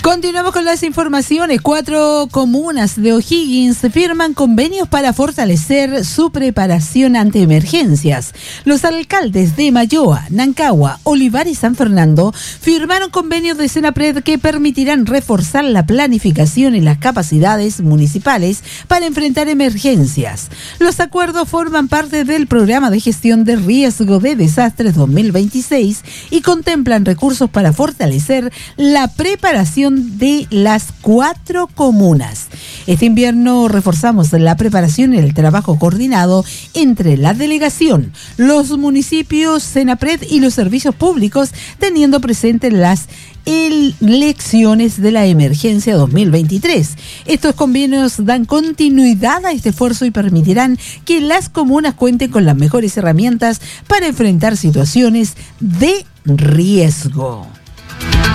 Continuamos con las informaciones. 4 comunas de O'Higgins firman convenios para fortalecer su preparación ante emergencias. Los alcaldes de Mayoa, Nancagua, Olivar y San Fernando firmaron convenios de Senapred que permitirán reforzar la planificación y las capacidades municipales para enfrentar emergencias. Los acuerdos forman parte del Programa de Gestión de Riesgo de Desastres 2026 y contemplan recursos para fortalecer la preparación de las 4 comunas. Este invierno reforzamos la preparación y el trabajo coordinado entre la delegación, los municipios, Senapred y los servicios públicos, teniendo presente las elecciones de la emergencia 2023. Estos convenios dan continuidad a este esfuerzo y permitirán que las comunas cuenten con las mejores herramientas para enfrentar situaciones de riesgo.